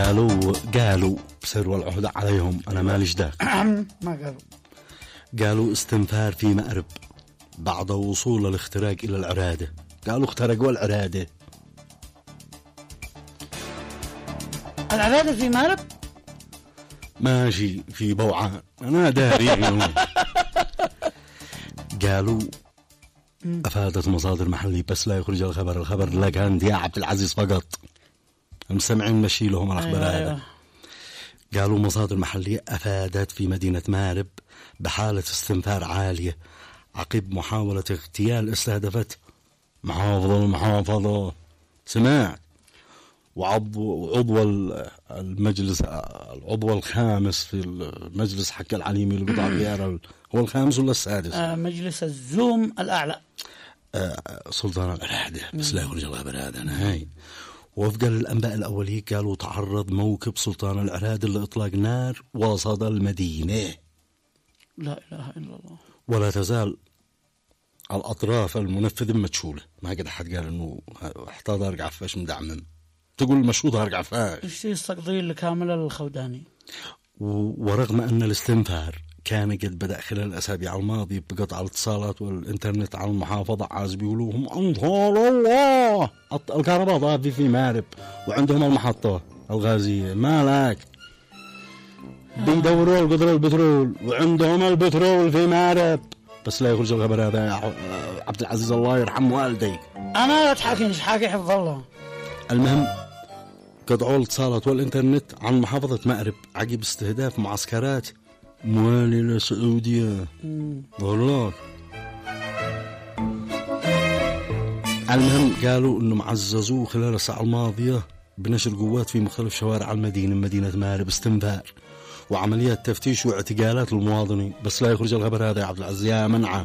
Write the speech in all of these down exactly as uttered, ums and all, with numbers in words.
قالوا قالوا بسروا العهدة عليهم، أنا ماليش داخل. ما قالوا. قالوا استنفار في مأرب بعد وصول الاختراق إلى العرادة. قالوا اخترقوا العرادة. العرادة في مأرب؟ ماشي في بوعة، أنا داري. قالوا أفادت مصادر محلية بس لا يخرج الخبر. الخبر لا كان يا عبد العزيز فقط، المستمعين مشي لهم الأخبار. أيوة هذا أيوة. قالوا مصادر محلية أفادت في مدينة مأرب بحالة استنفار عالية عقب محاولة اغتيال استهدفت محافظ المحافظة. سمعت؟ وعضو عضو المجلس العضو الخامس في المجلس حق العليمي اللي قطع الغيار، هو الخامس ولا السادس؟ آه مجلس الزوم الأعلى. آه سلطان العهدة بس لا يخرج الخبر هذا نهائي. وفقا للأنباء الأولية قالوا تعرض موكب سلطان العهدة لإطلاق نار وسط المدينة. لا إله إلا الله. ولا تزال الأطراف المنفذة متشولة، ما قد أحد قال إنه احتاض أرجع فاش مدعمم، تقول المشهود أرجع فاش. إيش يستقضي لكامل الخوداني. ورغم أن الاستنفار كان قد بدأ خلال الأسابيع الماضية بقطع الاتصالات والإنترنت على المحافظة، عايز بيقولوا هم أنصار الله الكهرباء ضافي في مأرب وعندهم المحطة الغازية مالك بيدوروا القدر البترول وعندهم البترول في مأرب بس لا يخرج الخبر هذا. يا عبد العزيز الله يرحم والديك. أنا لا تحاكينش، حاكي حفظ الله. المهم قطعوا الاتصالات والإنترنت عن محافظة مأرب عقب استهداف معسكرات موالية للسعودية. والله المهم قالوا انه معززوا خلال الساعة الماضية بنشر قوات في مختلف شوارع المدينة مدينة مأرب استنفار وعمليات تفتيش واعتقالات للمواطنين بس لا يخرج الخبر هذا يا عبد العزيز يا منعه.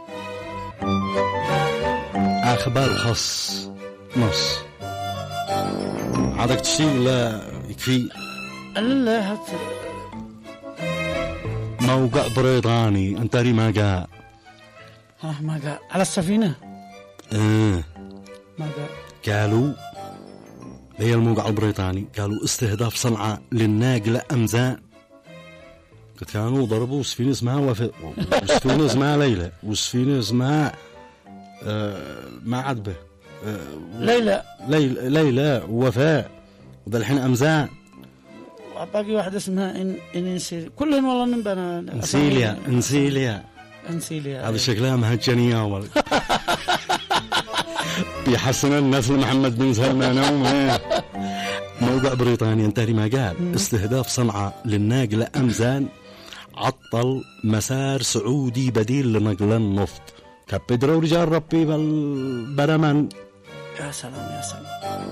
اخبار خاص نص عادك تشي ولا يكفي؟ لا هات موقع بريطاني انت ري ما قال. ها ما قال على السفينة. اه ما قال. قالوا هي الموقع البريطاني قالوا استهداف صنعاء للناقلة أمزان. قد كانوا ضربوا سفينة اسمها وفاء وسفينة اسمها ليلى وسفينة اسمها آه ما عدبه آه ليلى ليلى ليلى ووفاء وذا الحين أمزان. باقي واحدة اسمها إن إنسيليا كلهم والله من بنا إنسيليا إنسيليا إنسيليا. هذا شكلها مهجنية أول بيحسن الناس محمد بن سلمان. موقع بريطاني انتهي ما قال استهداف صنعاء للناقلة أمزان عطل مسار سعودي بديل لنقل النفط. كبدروا رجال ربي بالبرمان. يا سلام يا سلام.